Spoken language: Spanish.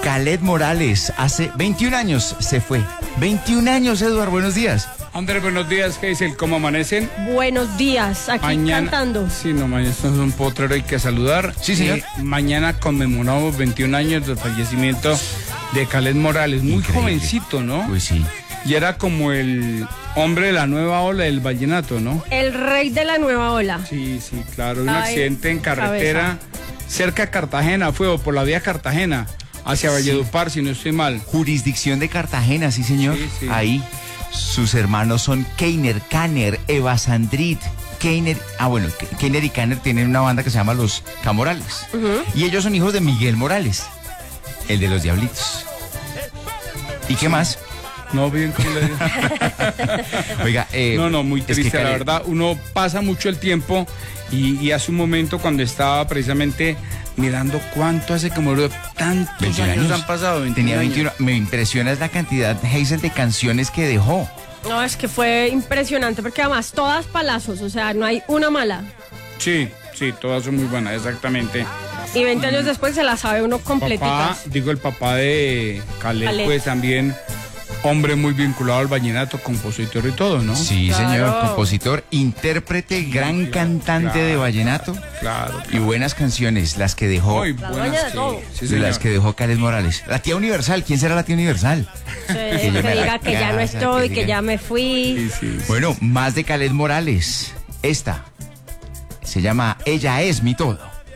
Kaleth Morales, hace 21 años se fue. 21 años, Eduardo, buenos días. Andrés, buenos días, Hazel, ¿cómo amanecen? Buenos días, aquí mañana, cantando. Sí, no, mañana es un potrero, hay que saludar. Sí, señor. Mañana conmemoramos 21 años del fallecimiento de Kaleth Morales, muy Increíble. jovencito, ¿no? Pues sí. Y era como el hombre de la nueva ola del vallenato, ¿no? El rey de la nueva ola. Sí, claro, un Ay, accidente en carretera cerca de Cartagena, fue o por la vía Cartagena, hacia Valledupar, si no estoy mal. Jurisdicción de Cartagena, sí, señor. Sí. Ahí. Sus hermanos son Keiner, Kanner, Eva Sandrit, Keiner. Keiner y Kanner tienen una banda que se llama Los Camorales. Y ellos son hijos de Miguel Morales, el de los Diablitos. ¿Y qué más? No, bien, ¿cómo le digo? Oiga, No, muy es que triste, la Kaleth- verdad. Uno pasa mucho el tiempo y hace un momento cuando estaba precisamente mirando cuánto hace como tantos 21 años han pasado. 21 Tenía años. 21. Me impresiona la cantidad, Hazel, de canciones que dejó. No, es que fue impresionante porque además todas palazos, o sea, no hay una mala. Sí, todas son muy buenas, exactamente. Y 20 años después se la sabe uno completica. El papá de Kaleth, Kaleth. pues también hombre muy vinculado al vallenato, compositor y todo, ¿no? Sí, Claro. señor, compositor, intérprete, gran cantante de vallenato Claro. y buenas canciones, las que dejó, Muy La buenas, dueña de sí, todo. sí, de las señor. que dejó Kaleth Morales. La tía Universal, ¿quién será la tía Universal? Que llame a la diga que ya no casa, estoy, que que diga- ya me fui. Sí. Bueno, más de Kaleth Morales. Esta se llama Ella es mi todo.